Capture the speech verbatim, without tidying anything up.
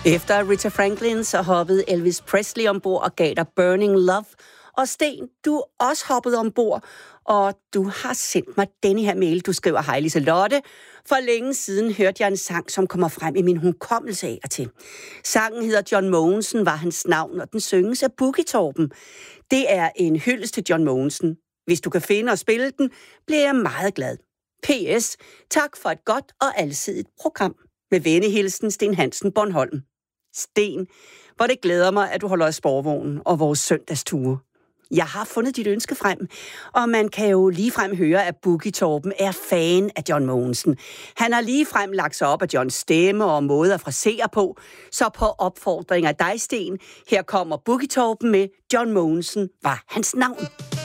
Efter Aretha Franklin, så hoppede Elvis Presley ombord og gav dig Burning Love. Og Sten, du er også hoppet ombord, og du har sendt mig denne her mail. Du skriver, hej Liselotte. For længe siden hørte jeg en sang, som kommer frem i min hukommelse af og til. Sangen hedder John Mogensen, var hans navn, og den synges af Boogie Torben. Det er en hyldest til John Mogensen. Hvis du kan finde og spille den, bliver jeg meget glad. P S. Tak for et godt og alsidigt program. Med vennehilsen Sten Hansen, Bornholm. Sten, hvor det glæder mig, at du holder af sporvognen og vores søndagsture. Jeg har fundet dit ønske frem, og man kan jo ligefrem høre, at Boogie Torben er fan af John Mogensen. Han har ligefrem lagt sig op af Johns stemme og måde at frasere på, så på opfordring af dig, Sten, her kommer Boogie Torben med John Mogensen var hans navn.